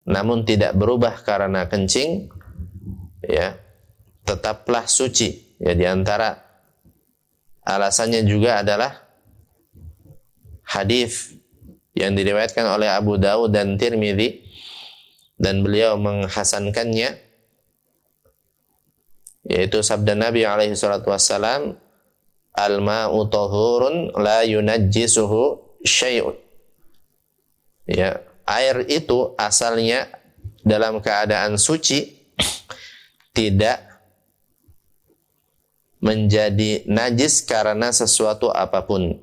namun tidak berubah karena kencing, ya, tetaplah suci. Ya, di antara alasannya juga adalah hadis yang diriwayatkan oleh Abu Dawud dan Tirmidzi, dan beliau menghasankannya, yaitu sabda Nabi alaihi salatu wassalam, al-ma'u tahurun la yunajjisuhu syai'un. Ya, air itu asalnya dalam keadaan suci, tidak menjadi najis karena sesuatu apapun.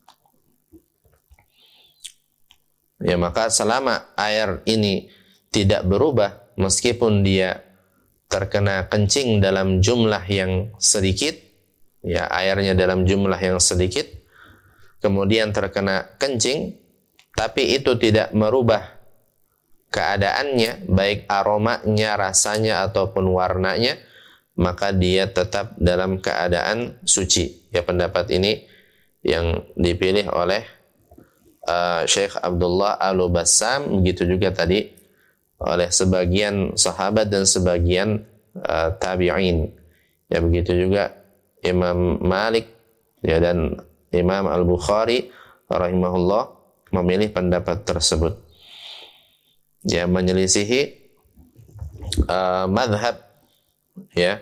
Ya, maka selama air ini tidak berubah meskipun dia terkena kencing dalam jumlah yang sedikit, ya, airnya dalam jumlah yang sedikit, kemudian terkena kencing, tapi itu tidak merubah keadaannya, baik aromanya, rasanya, ataupun warnanya, maka dia tetap dalam keadaan suci. Ya, pendapat ini yang dipilih oleh Syekh Abdullah Al-Bassam, begitu juga tadi oleh sebagian sahabat dan sebagian tabi'in. Ya, begitu juga Imam Malik, ya, dan Imam Al-Bukhari rahimahullah memilih pendapat tersebut. Ya, menyelisihi madhab, ya,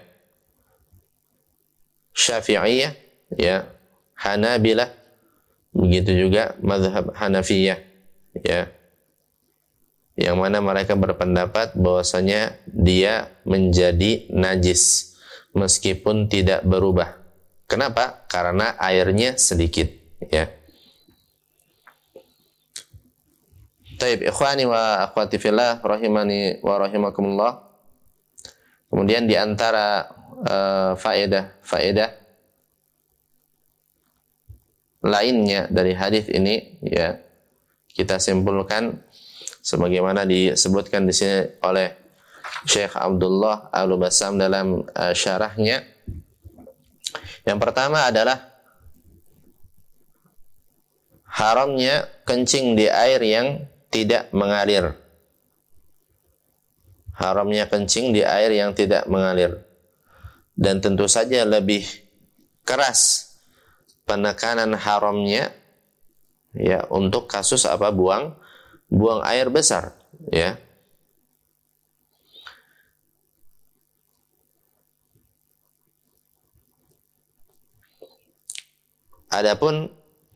Syafi'iyah, ya, Hanabilah, begitu juga mazhab Hanafiyah, ya, yang mana mereka berpendapat bahwasanya dia menjadi najis meskipun tidak berubah. Kenapa? Karena airnya sedikit, ya. Taib, ikhwani wa akhwati fillah rahimani wa rahimakumullah. Kemudian di antara faedah lainnya dari hadis ini, ya, kita simpulkan sebagaimana disebutkan di sini oleh Syekh Abdullah Al-Bassam dalam syarahnya. Yang pertama adalah haramnya kencing di air yang tidak mengalir. Haramnya kencing di air yang tidak mengalir. Dan tentu saja lebih keras penekanan haramnya, ya, untuk kasus apa? Buang air besar, ya. Adapun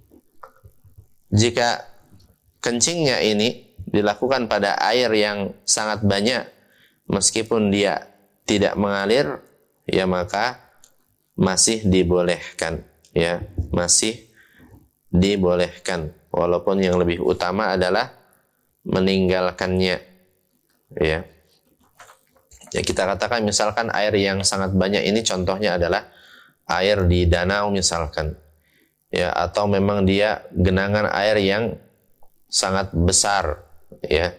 jika kencingnya ini dilakukan pada air yang sangat banyak meskipun dia tidak mengalir, ya, maka masih dibolehkan, ya, masih dibolehkan, walaupun yang lebih utama adalah meninggalkannya, ya. Ya, kita katakan misalkan air yang sangat banyak ini contohnya adalah air di danau misalkan, ya, atau memang dia genangan air yang sangat besar, ya,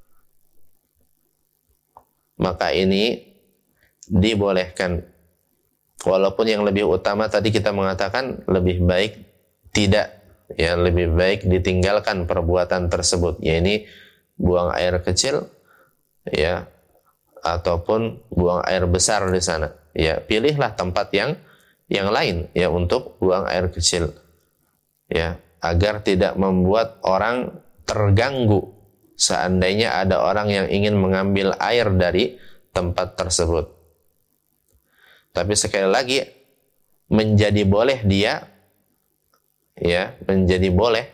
maka ini dibolehkan, walaupun yang lebih utama tadi kita mengatakan lebih baik tidak, ya, lebih baik ditinggalkan perbuatan tersebut, ya, ini buang air kecil, ya, ataupun buang air besar di sana, ya, pilihlah tempat yang lain, ya, untuk buang air kecil, ya, agar tidak membuat orang terganggu seandainya ada orang yang ingin mengambil air dari tempat tersebut. Tapi sekali lagi, menjadi boleh dia, ya, menjadi boleh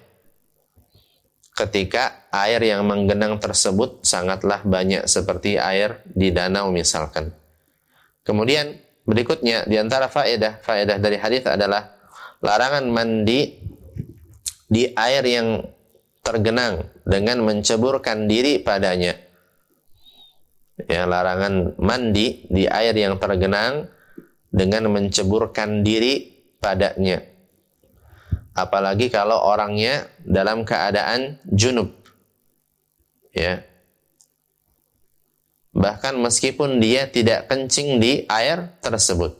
ketika air yang menggenang tersebut sangatlah banyak seperti air di danau misalkan. Kemudian berikutnya di antara faedah dari hadis adalah larangan mandi di air yang tergenang dengan menceburkan diri padanya. Ya, larangan mandi di air yang tergenang dengan menceburkan diri padanya. Apalagi kalau orangnya dalam keadaan junub, ya. Bahkan meskipun dia tidak kencing di air tersebut,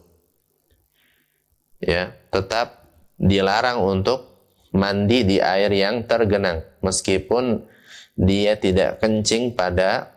ya, tetap dilarang untuk mandi di air yang tergenang meskipun dia tidak kencing pada